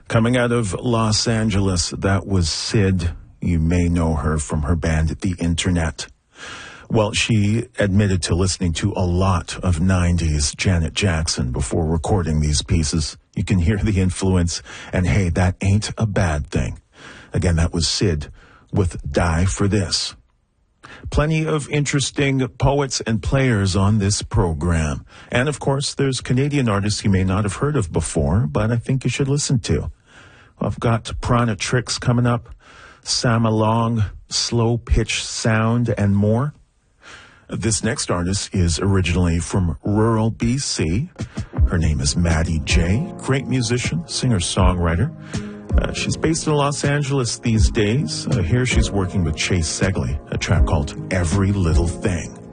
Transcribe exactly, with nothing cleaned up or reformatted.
Coming out of Los Angeles, that was Syd. You may know her from her band, The Internet. Well, she admitted to listening to a lot of nineties Janet Jackson before recording these pieces. You can hear the influence, and hey, that ain't a bad thing. Again, that was Syd with Die for This. Plenty of interesting poets and players on this program. And of course, there's Canadian artists you may not have heard of before, but I think you should listen to. I've got Prana Tricks coming up, Sam Along, Slow Pitch Sound, and more. This next artist is originally from rural B C. Her name is Maddie J. Great musician, singer-songwriter. Uh, she's based in Los Angeles these days. Uh, here she's working with Chase Segley, a track called Every Little Thing.